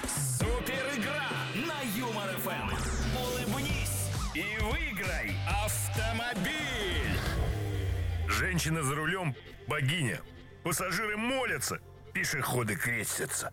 Супер игра на Юмор ФМ. Улыбнись и выиграй автомобиль. Женщина за рулем – богиня. Пассажиры молятся, пешеходы крестятся.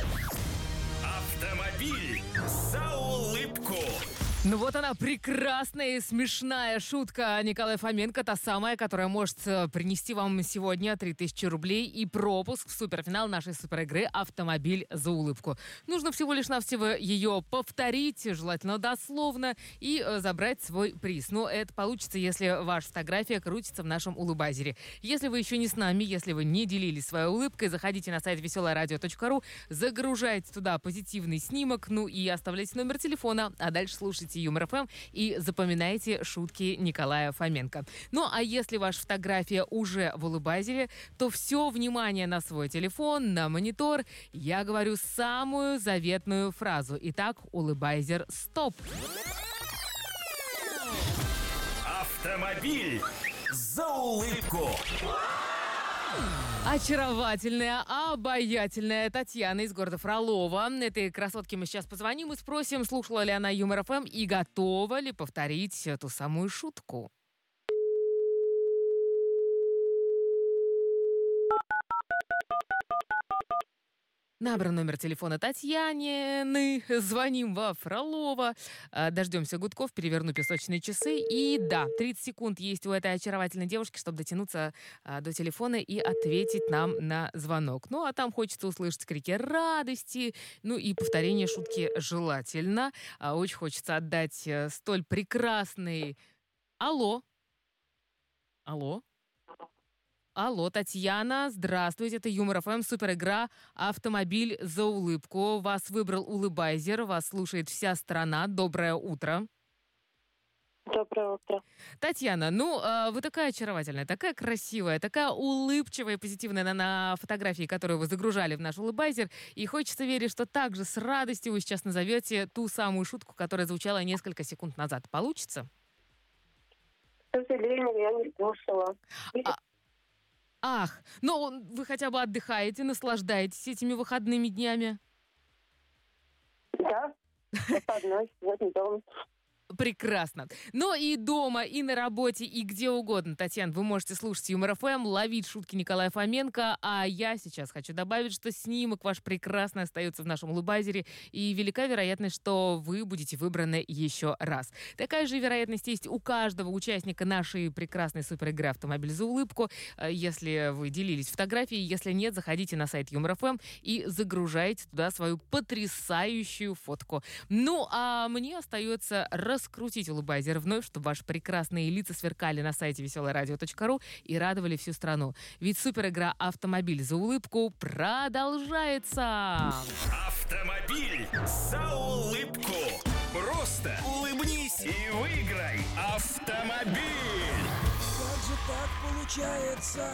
Автомобиль за улыбку. Ну вот она, прекрасная и смешная шутка Николая Фоменко, та самая, которая может принести вам сегодня 3000 рублей и пропуск в суперфинал нашей суперигры «Автомобиль за улыбку». Нужно всего лишь навсего ее повторить, желательно дословно, и забрать свой приз. Но это получится, если ваша фотография крутится в нашем улыбайзере. Если вы еще не с нами, если вы не делились своей улыбкой, заходите на сайт веселорадио.ру, загружайте туда позитивный снимок, ну и оставляйте номер телефона, а дальше слушайте Юмор ФМ и запоминайте шутки Николая Фоменко. Ну, а если ваша фотография уже в улыбайзере, то все внимание на свой телефон, на монитор. Я говорю самую заветную фразу. Итак, улыбайзер, стоп! Автомобиль за улыбку. Очаровательная, обаятельная Татьяна из города Фролово. Этой красотке мы сейчас позвоним и спросим, слушала ли она Юмор ФМ и готова ли повторить ту самую шутку. Набран номер телефона Татьяны. Звоним во Фролово. Дождемся гудков, переверну песочные часы. И да, 30 секунд есть у этой очаровательной девушки, чтобы дотянуться до телефона и ответить нам на звонок. Ну, а там хочется услышать крики радости, ну и повторение шутки желательно. Очень хочется отдать столь прекрасный... Алло? Алло, Татьяна, здравствуйте, это Юмор ФМ, суперигра «Автомобиль за улыбку». Вас выбрал улыбайзер, вас слушает вся страна. Доброе утро. Доброе утро. Татьяна, вы такая очаровательная, такая красивая, такая улыбчивая и позитивная на фотографии, которую вы загружали в наш улыбайзер. И хочется верить, что также с радостью вы сейчас назовете ту самую шутку, которая звучала несколько секунд назад. Получится? К сожалению, я не слушала. Вы хотя бы отдыхаете, наслаждаетесь этими выходными днями? Да, выходной, сегодня дома. Прекрасно. Но и дома, и на работе, и где угодно, Татьяна, вы можете слушать Юмор ФМ, ловить шутки Николая Фоменко, а я сейчас хочу добавить, что снимок ваш прекрасно остается в нашем улыбайзере, и велика вероятность, что вы будете выбраны еще раз. Такая же вероятность есть у каждого участника нашей прекрасной суперигры «Автомобиль за улыбку». Если вы делились фотографией, если нет, заходите на сайт Юмор ФМ и загружайте туда свою потрясающую фотку. Ну, а мне остается раскрутить улыбайзер вновь, чтобы ваши прекрасные лица сверкали на сайте веселорадио.ру и радовали всю страну. Ведь суперигра «Автомобиль за улыбку» продолжается! Автомобиль за улыбку. Просто улыбнись и выиграй автомобиль. Как же так получается?